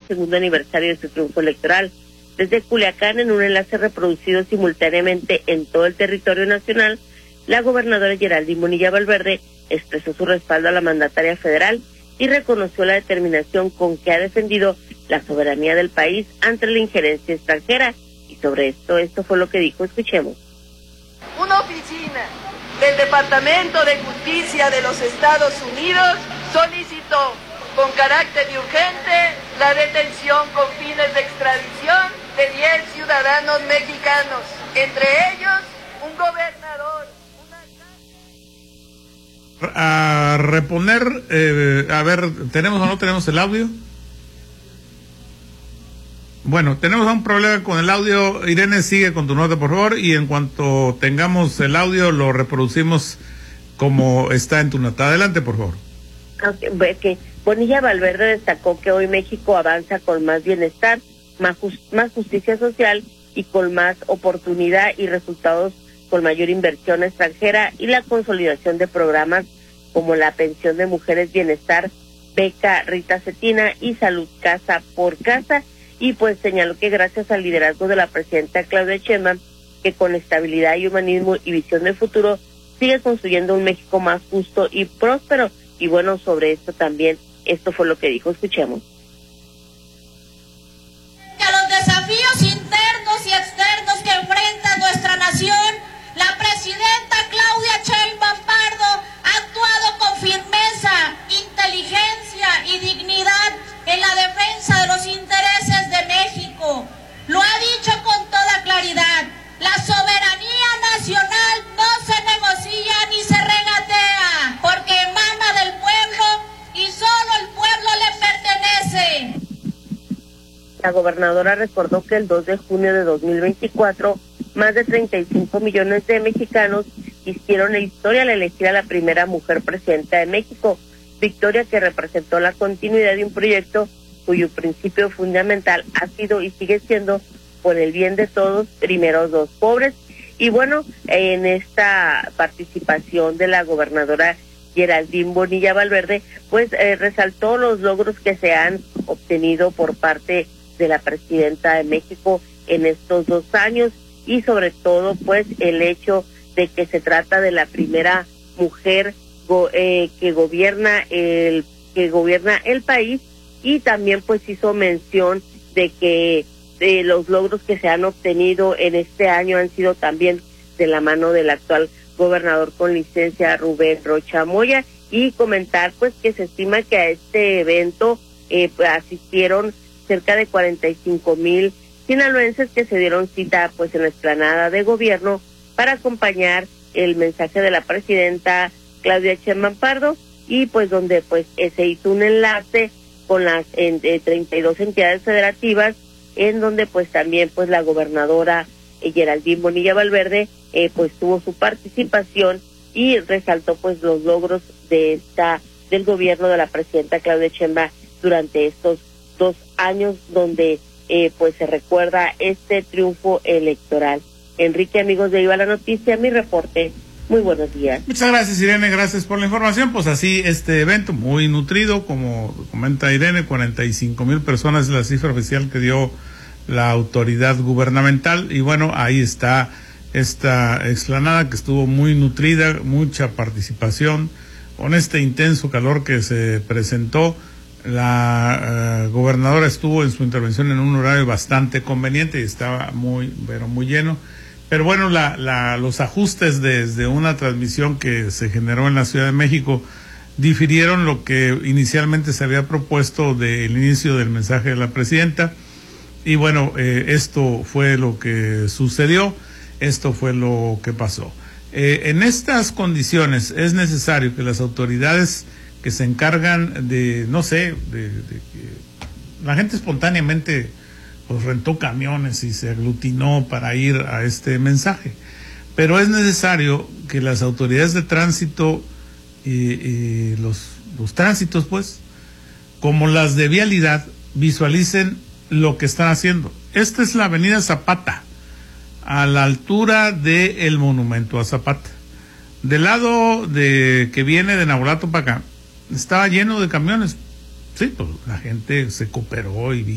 segundo aniversario de su triunfo electoral. Desde Culiacán, en un enlace reproducido simultáneamente en todo el territorio nacional, la gobernadora Geraldine Bonilla Valverde expresó su respaldo a la mandataria federal y reconoció la determinación con que ha defendido la soberanía del país ante la injerencia extranjera. Y sobre esto fue lo que dijo. Escuchemos. Una oficina del Departamento de Justicia de los Estados Unidos solicitó con carácter de urgente la detención con fines de extradición de 10 ciudadanos mexicanos, entre ellos un gobernador. A reponer, a ver, ¿tenemos o no tenemos el audio? Bueno, tenemos un problema con el audio. Irene, sigue con tu nota, por favor, y en cuanto tengamos el audio lo reproducimos como está en tu nota. Adelante, por favor. Okay. Bonilla Valverde destacó que hoy México avanza con más bienestar, más justicia social y con más oportunidad y resultados con mayor inversión extranjera y la consolidación de programas como la pensión de mujeres bienestar, beca Rita Cetina y salud casa por casa. Y pues señaló que gracias al liderazgo de la presidenta Claudia Sheinbaum, que con estabilidad y humanismo y visión de futuro sigue construyendo un México más justo y próspero. Y bueno, sobre esto también, esto fue lo que dijo. Escuchemos. A los desafíos internos y externos que enfrenta nuestra nación, la presidenta Claudia Sheinbaum Pardo ha actuado con firmeza, inteligencia y dignidad en la defensa de los intereses de México. Lo ha dicho con toda claridad: la soberanía nacional no se negocia ni se regatea, porque emana del pueblo y solo el pueblo le pertenece. La gobernadora recordó que el 2 de junio de 2024, más de 35 millones de mexicanos hicieron la historia al elegir a la primera mujer presidenta de México, victoria que representó la continuidad de un proyecto cuyo principio fundamental ha sido y sigue siendo por el bien de todos, primero los pobres. Y bueno, en esta participación de la gobernadora Geraldine Bonilla Valverde, pues resaltó los logros que se han obtenido por parte de la presidenta de México en estos 2 años y sobre todo pues el hecho de que se trata de la primera mujer que gobierna el país, y también pues hizo mención de que los logros que se han obtenido en este año han sido también de la mano del actual gobernador con licencia Rubén Rocha Moya, y comentar pues que se estima que a este evento asistieron cerca de 45,000 sinaloenses que se dieron cita pues en la explanada de gobierno para acompañar el mensaje de la presidenta Claudia Sheinbaum Pardo, y pues donde pues se hizo un enlace con las 32 entidades federativas, en donde pues también pues la gobernadora Geraldine Bonilla Valverde pues tuvo su participación y resaltó pues los logros del gobierno de la presidenta Claudia Sheinbaum durante estos 2 años donde pues se recuerda este triunfo electoral. Enrique, amigos de Iba la Noticia, mi reporte. Muy buenos días. Muchas gracias, Irene, gracias por la información. Pues así, este evento muy nutrido, como comenta Irene, 45,000 personas es la cifra oficial que dio la autoridad gubernamental, y bueno, ahí está esta explanada que estuvo muy nutrida, mucha participación, con este intenso calor que se presentó. La gobernadora estuvo en su intervención en un horario bastante conveniente y estaba muy lleno. Pero bueno, los ajustes desde una transmisión que se generó en la Ciudad de México difirieron lo que inicialmente se había propuesto del inicio del mensaje de la presidenta. Y bueno, esto fue lo que sucedió, esto fue lo que pasó. En estas condiciones es necesario que las autoridades que se encargan de, no sé, de que la gente espontáneamente pues rentó camiones y se aglutinó para ir a este mensaje. Pero es necesario que las autoridades de tránsito y los tránsitos, pues, como las de vialidad, visualicen lo que están haciendo. Esta es la avenida Zapata, a la altura del monumento a Zapata. Del lado que viene de Navolato para acá, estaba lleno de camiones. Sí, pues la gente se cooperó y